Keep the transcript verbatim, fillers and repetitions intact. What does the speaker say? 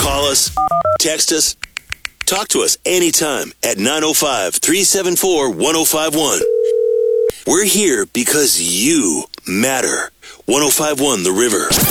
Call us, text us, talk to us anytime at nine oh five, three seven four, one oh five one. We're here because you matter. one oh five point one The River.